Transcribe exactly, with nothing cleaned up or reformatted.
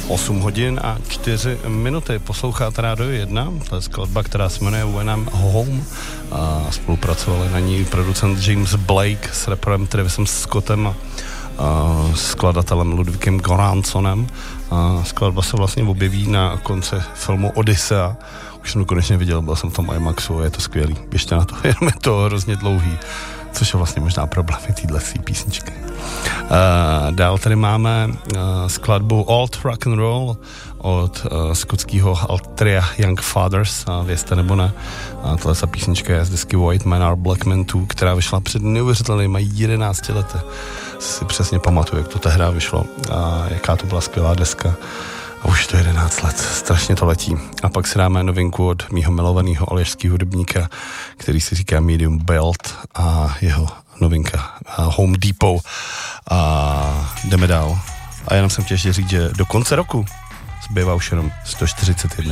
osm hodin a čtyři minuty. Posloucháte Rádio jedna, to je skladba, která se jmenuje When I'm Home. A spolupracovali na ní producent James Blake s raperem Travisem Scottem a, a skladatelem Ludvíkem Goransonem. A skladba se vlastně objeví na konci filmu Odyssea. Už jsem to konečně viděl, byl jsem v tom IMAXu, je to skvělý. Běžte na to, jenom je to hrozně dlouhý, což je vlastně možná problém téhle písničky. Uh, dál tady máme uh, skladbu Old Rock and Roll od uh, skotského altria Young Fathers, a vězte nebo ne. A tahle písnička je z desky White Man Are Black Men dva, která vyšla před neuvěřitelnými jedenácti lety. Si přesně pamatuju, jak to tehdy vyšlo a jaká to byla skvělá deska. A už to jedenáct let, strašně to letí. A pak si dáme novinku od mýho milovaného aljašského hudebníka, který si říká Medium Belt, a jeho novinka Home Depot. A jdeme dál. A jenom jsem chtěl ještě říct, že do konce roku zbývá už jenom sto čtyřicet jedna